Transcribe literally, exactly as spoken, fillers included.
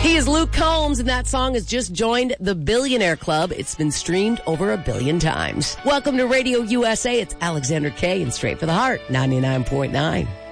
He is Luke Combs, and that song has just joined the Billionaire Club. It's been streamed over a billion times. Welcome to Radio U S A. It's Alexander K and Straight for the Heart, ninety-nine point nine.